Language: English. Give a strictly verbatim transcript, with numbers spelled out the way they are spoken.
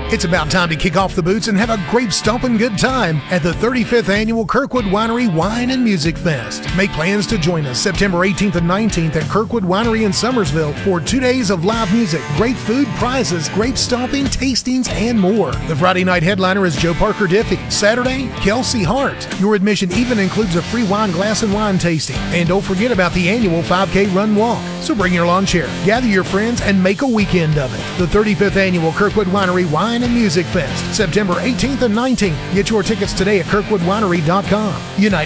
It's about time to kick off the boots and have a grape-stomping good time at the thirty-fifth Annual Kirkwood Winery Wine and Music Fest. Make plans to join us September eighteenth and nineteenth at Kirkwood Winery in Summersville for two days of live music, great food, prizes, grape-stomping, tastings, and more. The Friday night headliner is Joe Parker Diffie. Saturday, Kelsey Hart. Your admission even includes a free wine glass and wine tasting. And don't forget about the annual five K Run Walk. So bring your lawn chair, gather your friends, and make a weekend of it. The thirty-fifth Annual Kirkwood Winery Wine and Music Fest, September eighteenth and nineteenth. Get your tickets today at kirkwood winery dot com. United